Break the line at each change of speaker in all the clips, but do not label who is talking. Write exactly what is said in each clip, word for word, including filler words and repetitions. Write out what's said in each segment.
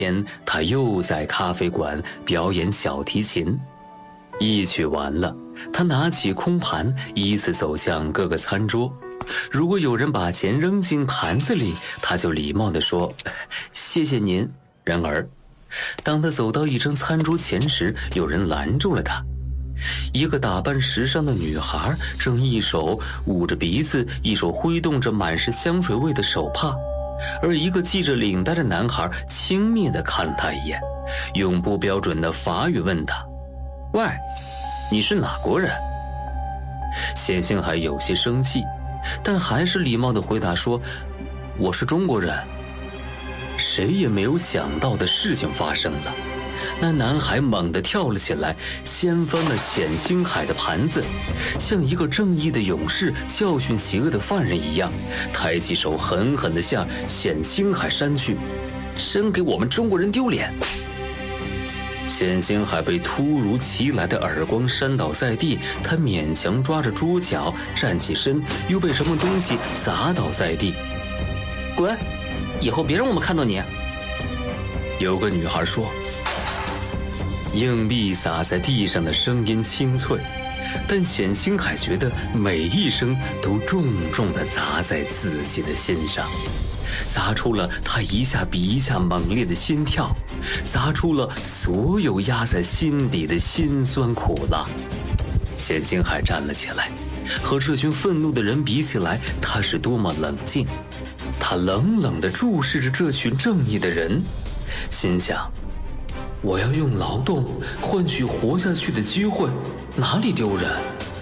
天，他又在咖啡馆表演小提琴。一曲完了，他拿起空盘，依次走向各个餐桌。如果有人把钱扔进盘子里，他就礼貌地说：“谢谢您。”然而，当他走到一张餐桌前时，有人拦住了他。一个打扮时尚的女孩正一手捂着鼻子，一手挥动着满是香水味的手帕，而一个系着领带的男孩轻蔑地看她一眼，用不标准的法语问她：“喂，你是哪国人？”冼星海有些生气，但还是礼貌地回答说：“我是中国人。”谁也没有想到的事情发生了，那男孩猛地跳了起来，掀翻了冼星海的盘子，像一个正义的勇士教训邪恶的犯人一样，抬起手狠狠地向冼星海扇去，真给我们中国人丢脸！冼星海被突如其来的耳光扇倒在地，他勉强抓着桌角站起身，又被什么东西砸倒在地。滚！以后别让我们看到你。有个女孩说。硬币洒在地上的声音清脆，但冼星海觉得每一声都重重地砸在自己的心上，砸出了他一下比一下猛烈的心跳，砸出了所有压在心底的辛酸苦辣。冼星海站了起来，和这群愤怒的人比起来，他是多么冷静。他冷冷地注视着这群正义的人，心想：我要用劳动换取活下去的机会，哪里丢人？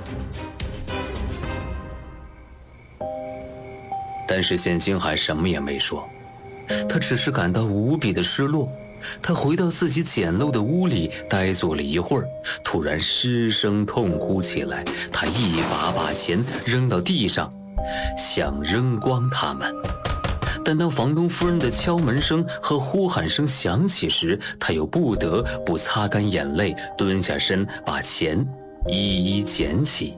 但是冼星海什么也没说，他只是感到无比的失落。他回到自己简陋的屋里，呆坐了一会儿，突然失声痛哭起来。他一把把钱扔到地上，想扔光它们。但当房东夫人的敲门声和呼喊声响起时，他又不得不擦干眼泪，蹲下身把钱一一捡起。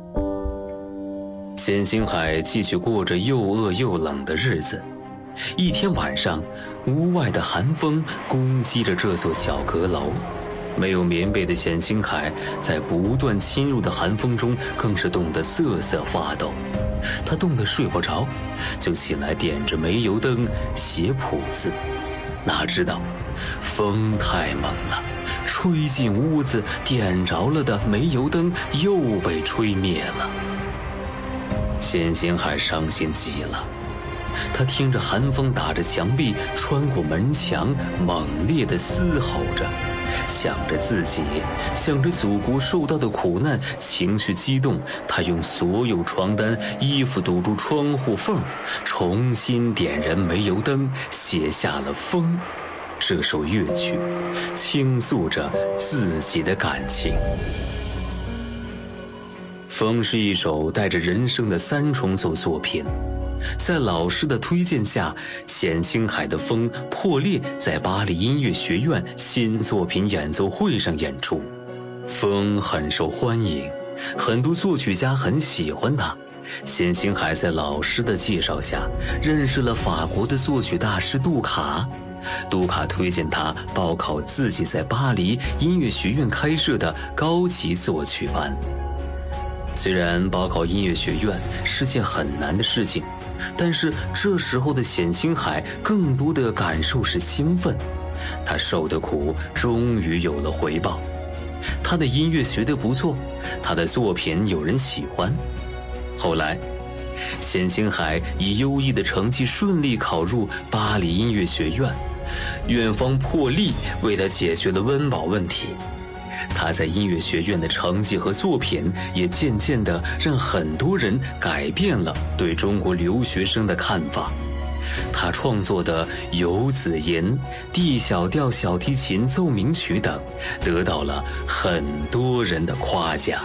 冼星海继续过着又饿又冷的日子。一天晚上，屋外的寒风攻击着这座小阁楼，没有棉被的冼星海在不断侵入的寒风中更是冻得瑟瑟发抖。他冻得睡不着，就起来点着煤油灯写谱子。哪知道风太猛了，吹进屋子，点着了的煤油灯又被吹灭了。冼星海伤心极了，他听着寒风打着墙壁，穿过门墙，猛烈地嘶吼着，想着自己，想着祖国受到的苦难，情绪激动，他用所有床单、衣服堵住窗户缝，重新点燃煤油灯，写下了《风》这首乐曲，倾诉着自己的感情。《风》是一首带着人生的三重奏作品。在老师的推荐下，冼星海的《风》破裂在巴黎音乐学院新作品演奏会上演出。《风》很受欢迎，很多作曲家很喜欢它。冼星海在老师的介绍下，认识了法国的作曲大师杜卡。杜卡推荐他报考自己在巴黎音乐学院开设的高级作曲班。虽然报考音乐学院是件很难的事情，但是这时候的冼星海更多的感受是兴奋，他受的苦终于有了回报。他的音乐学得不错，他的作品有人喜欢。后来，冼星海以优异的成绩顺利考入巴黎音乐学院，院方破例为他解决了温饱问题。他在音乐学院的成绩和作品也渐渐地让很多人改变了对中国留学生的看法。他创作的《游子吟》《D 小调小提琴奏鸣曲》等，得到了很多人的夸奖。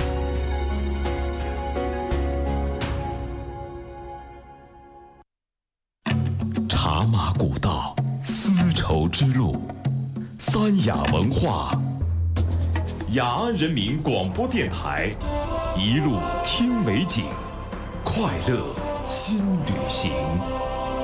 茶马古道，丝绸之路，三雅文化。雅安人民广播电台，一路听美景，快乐新旅行。